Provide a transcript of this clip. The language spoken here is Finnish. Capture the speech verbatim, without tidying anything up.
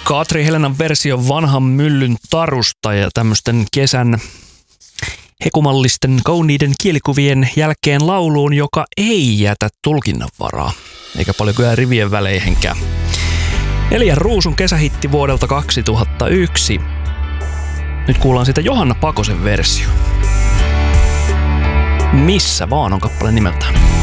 Katri Helenan versio vanhan myllyn tarusta ja tämmöisten kesän hekumallisten kauniiden kielikuvien jälkeen lauluun, joka ei jätä tulkinnanvaraa, eikä paljon kyllä rivien väleihenkään. Elian Ruusun kesähitti vuodelta kaksituhattayksi. Nyt kuullaan siitä Johanna Pakosen versio. Missä vaan on kappaleen nimeltään.